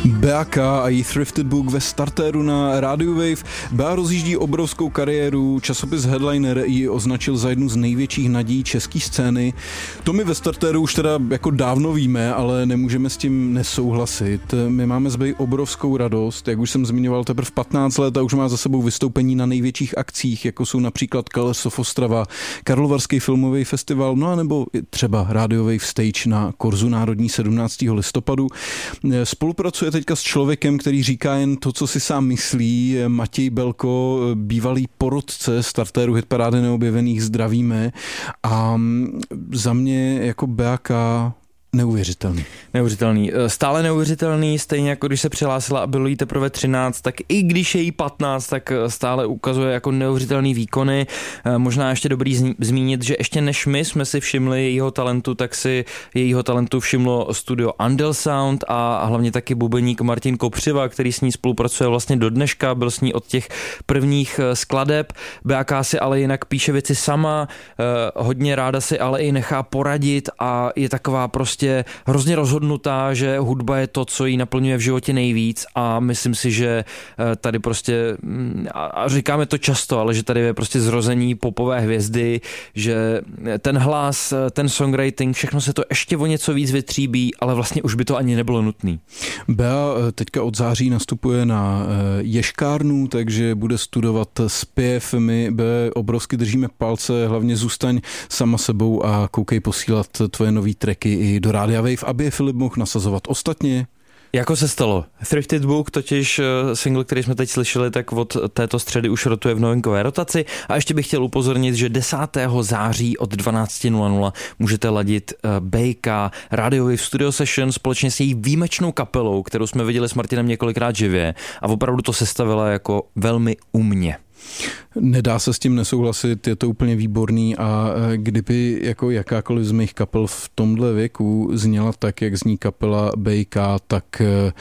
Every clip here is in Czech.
Beaka a její Thrifted Book ve startéru na Radio Wave. Bea rozjíždí obrovskou kariéru, časopis Headliner ji označil za jednu z největších nadějí české scény. To my ve startéru už teda jako dávno víme, ale nemůžeme s tím nesouhlasit. My máme z Bea obrovskou radost, jak už jsem zmiňoval, teprve 15 let a už má za sebou vystoupení na největších akcích, jako jsou například Colors of Ostrava, Karlovarský filmový festival, no a nebo třeba Radio Wave Stage na Korzu Národní 17. listopadu. Spolupracuje teďka s člověkem, který říká jen to, co si sám myslí. Matěj Belko, bývalý porotce startéru hitparády neobjevených, zdravíme. A za mě jako Beaka neuvěřitelný. Stále neuvěřitelný, stejně jako když se přihlásila a bylo jí teprve 13, tak i když je jí 15, tak stále ukazuje jako neuvěřitelný výkony. Možná ještě dobrý zmínit, že ještě než my jsme si všimli jejího talentu, tak si jejího talentu všimlo studio Andel Sound a hlavně taky bubeník Martin Kopřiva, který s ní spolupracuje vlastně do dneška, byl s ní od těch prvních skladeb. Beaka si ale jinak píše věci sama, hodně ráda si ale i nechá poradit a je taková prostě hrozně rozhodnutá, že hudba je to, co jí naplňuje v životě nejvíc a myslím si, že tady prostě, a říkáme to často, ale že tady je prostě zrození popové hvězdy, že ten hlas, ten songwriting, všechno se to ještě o něco víc vytříbí, ale vlastně už by to ani nebylo nutný. Bea teďka od září nastupuje na ješkárnu, takže bude studovat zpěv. My obrovsky držíme palce, hlavně zůstaň sama sebou a koukej posílat tvoje nový tracky i do Rádia Wave, aby je Filip mohl nasazovat. Ostatně jako se stalo. Thrifted Book, totiž single, který jsme teď slyšeli, tak od této středy už rotuje v novinkové rotaci. A ještě bych chtěl upozornit, že 10. září od 12:00 můžete ladit Bejka Radio Wave Studio Session společně s její výjimečnou kapelou, kterou jsme viděli s Martinem několikrát živě. A opravdu to sestavila jako velmi umně. Nedá se s tím nesouhlasit, je to úplně výborný a kdyby jako jakákoliv z mých kapel v tomhle věku zněla tak, jak zní kapela Bejka, tak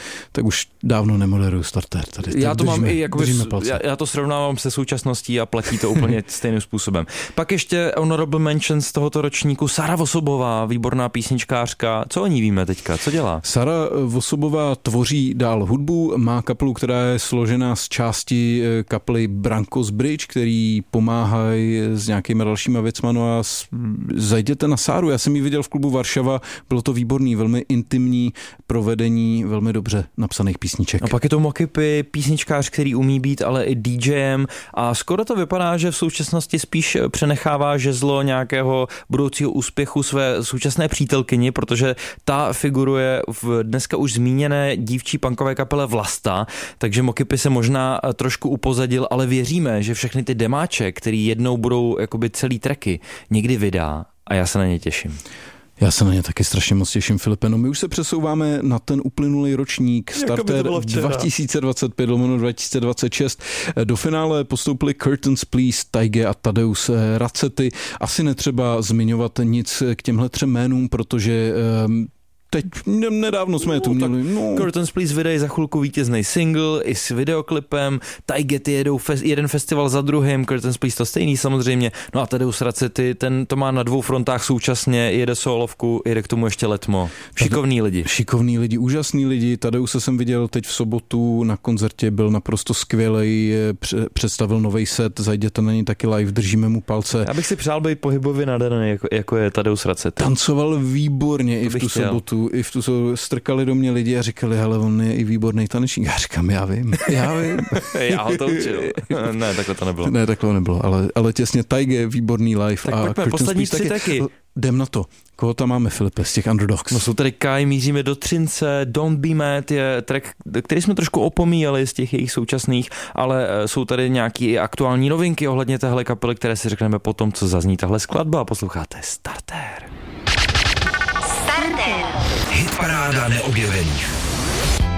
už dávno nemoderuju startér. Tady já to mám i jakoby, já to srovnávám se současností a platí to úplně stejným způsobem. Pak ještě honorable mention z tohoto ročníku Sara Vosobová, výborná písničkářka. Co o ní víme teďka? Co dělá? Sara Vosobová tvoří dál hudbu, má kapelu, která je složená z části kapely Brankos Bridge, který pomáhají s nějakýma dalšíma věcma, no a zajděte na Sáru, já jsem ji viděl v klubu Varšava, bylo to výborný, velmi intimní provedení, velmi dobře napsaných písniček. A pak je to Mokipy, písničkář, který umí být ale i DJem a skoro to vypadá, že v současnosti spíš přenechává žezlo nějakého budoucího úspěchu své současné přítelkyni, protože ta figuruje v dneska už zmíněné dívčí punkové kapele Vlasta, takže Mokipy se možná trošku upozadil, ale věříme, že všechny ty demáče, který jednou budou jakoby celý tracky, někdy vydá a já se na ně těším. Já se na ně taky strašně moc těším, Filipe. No my už se přesouváme na ten uplynulý ročník, startér 2025/2026. Do finále postoupili Curtains Please, Taige a Tadeusz Racety. Asi netřeba zmiňovat nic k těmhle třem jménům, protože teď nedávno jsme je tu měli. No. Curtains Please vydají za chvilku vítězný single i s videoklipem, Taigety jedou jeden festival za druhým, Curtains Please to stejný samozřejmě, no a Tadeusz Racety, ten to má na dvou frontách současně, jede solovku, jede k tomu ještě letmo. Šikovný lidi, úžasný lidi. Tadeusze jsem viděl teď v sobotu na koncertě, byl naprosto skvělej, představil nový set, zajděte na něj taky live, držíme mu palce. Já bych si přál být pohybově nadaný, jako je Tadeusz Racety. Tancoval výborně i v tu sobotu. I v tu strkali do mě lidi a říkali, hele, on je i výborný tanečník. Já říkám, já vím. Já ho to učil. Ne, takhle to nebylo. Ne, takhle nebylo, ale těsně Taige, výborný live. Tak a pojďme, poslední tři taky. Jdem na to. Koho tam máme, Filipe, z těch underdogs? No jsou tady Kai, míříme do Třince, Don't Be Mad je track, který jsme trošku opomíjeli z těch jejich současných, ale jsou tady nějaký aktuální novinky ohledně téhle kapely, které si řekneme potom, co zazní tahle skladba. Posloucháte Startér. Hitparáda neobjevených.